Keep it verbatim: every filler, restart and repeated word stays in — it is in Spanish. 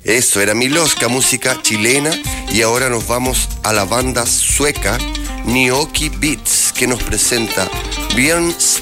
Eso era Miloska, música chilena, y ahora nos vamos a la banda sueca Gnocchi Beats, que nos presenta Björn